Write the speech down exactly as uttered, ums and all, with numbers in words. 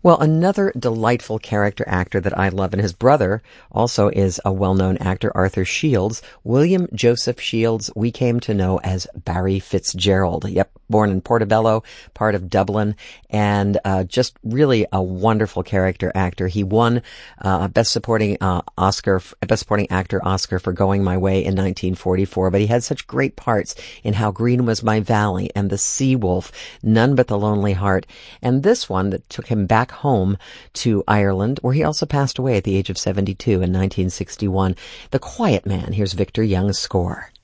Well, another delightful character actor that I love, and his brother also is a well-known actor, Arthur Shields. William Joseph Shields, we came to know as Barry Fitzgerald. Yep, born in Portobello, part of Dublin, and uh, just really a wonderful character actor. He won uh, Best Supporting uh, Oscar, Best Supporting Actor Oscar for Going My Way in nineteen forty-four, but he had such great parts in How Green Was My Valley and The Sea Wolf, None But the Lonely Heart, and this one that took him back home to Ireland, where he also passed away at the age of seventy-two in nineteen sixty-one. The Quiet Man. Here's Victor Young's score.